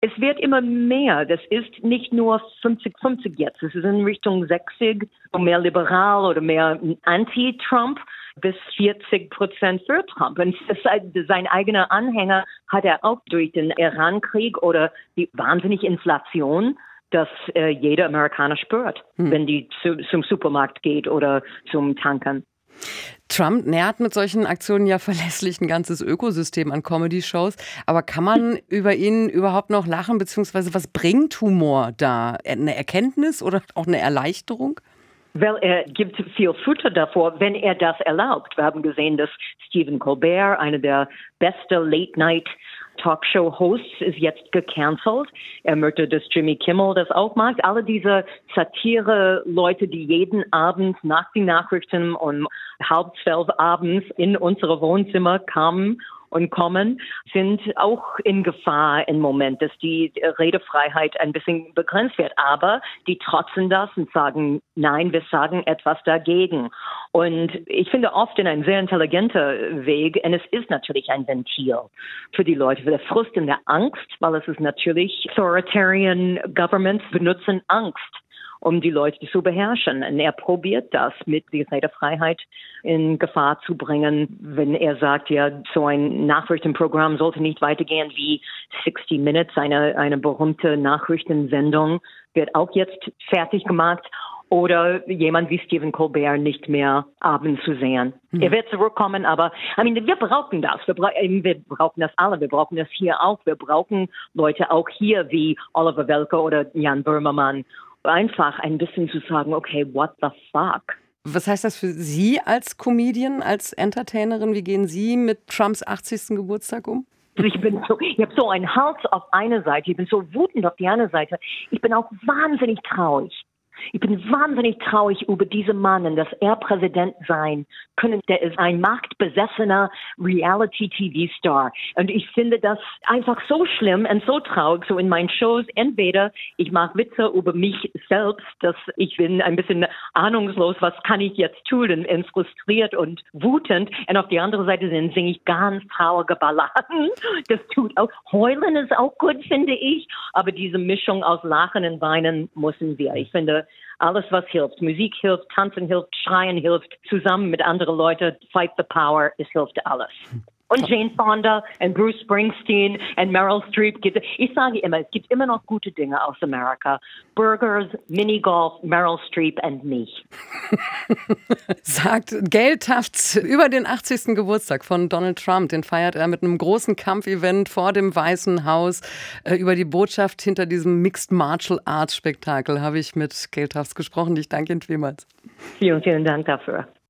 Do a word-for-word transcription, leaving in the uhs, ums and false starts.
Es wird immer mehr. Das ist nicht nur fünfzig fünfzig jetzt. Es ist in Richtung sechzig, mehr liberal oder mehr anti-Trump, bis vierzig Prozent für Trump. Und sein eigener Anhänger hat er auch durch den Iran-Krieg oder die wahnsinnige Inflation, dass äh, jeder Amerikaner spürt, hm. wenn die zu, zum Supermarkt geht oder zum Tanken. Trump nährt mit solchen Aktionen ja verlässlich ein ganzes Ökosystem an Comedy-Shows. Aber kann man über ihn überhaupt noch lachen, beziehungsweise was bringt Humor da? Eine Erkenntnis oder auch eine Erleichterung? Weil er gibt viel Futter davor, wenn er das erlaubt. Wir haben gesehen, dass Stephen Colbert, einer der besten Late-Night-Talkshow-Hosts, ist jetzt gecancelt. Er möchte, dass Jimmy Kimmel das auch macht. Alle diese Satire-Leute, die jeden Abend nach den Nachrichten um halb zwölf abends in unsere Wohnzimmer kamen und kommen, sind auch in Gefahr im Moment, dass die Redefreiheit ein bisschen begrenzt wird. Aber die trotzen das und sagen, nein, wir sagen etwas dagegen. Und ich finde oft in ein sehr intelligenter Weg, und es ist natürlich ein Ventil für die Leute, für der Frust und der Angst, weil es ist natürlich, authoritarian governments benutzen Angst, um die Leute zu beherrschen. Und er probiert das, mit der Redefreiheit in Gefahr zu bringen, wenn er sagt, ja, so ein Nachrichtenprogramm sollte nicht weitergehen wie sixty minutes, eine, eine berühmte Nachrichtensendung, wird auch jetzt fertig gemacht. Oder jemand wie Stephen Colbert nicht mehr abends zu sehen. Mhm. Er wird zurückkommen, aber I mean, wir brauchen das. Wir, bra- wir brauchen das alle. Wir brauchen das hier auch. Wir brauchen Leute auch hier wie Oliver Welke oder Jan Böhmermann. Einfach ein bisschen zu sagen, okay, what the fuck? Was heißt das für Sie als Comedian, als Entertainerin? Wie gehen Sie mit Trumps achtzigsten Geburtstag um? Ich bin so, ich habe so einen Hals auf einer Seite, ich bin so wütend auf die andere Seite. Ich bin auch wahnsinnig traurig. Ich bin wahnsinnig traurig über diesen Mann und dass er Präsident sein können. Der ist ein machtbesessener Reality-T V-Star. Und ich finde das einfach so schlimm und so traurig. So in meinen Shows, entweder ich mache Witze über mich selbst, dass ich bin ein bisschen ahnungslos, was kann ich jetzt tun und, und frustriert und wütend. Und auf die andere Seite dann singe ich ganz traurige Balladen. Das tut auch. Heulen ist auch gut, finde ich. Aber diese Mischung aus Lachen und Weinen müssen wir. Ich finde, alles, was hilft. Musik hilft, Tanzen hilft, Schreien hilft, zusammen mit anderen Leuten, fight the power, es hilft alles. Und Jane Fonda und Bruce Springsteen und Meryl Streep. Ich sage immer, es gibt immer noch gute Dinge aus Amerika. Burgers, Minigolf, Meryl Streep und mich. Sagt Gail Tufts über den achtzigsten Geburtstag von Donald Trump. Den feiert er mit einem großen Kampfevent vor dem Weißen Haus. Über die Botschaft hinter diesem Mixed Martial Arts Spektakel habe ich mit Gail Tufts gesprochen. Ich danke Ihnen vielmals. Vielen, vielen Dank dafür.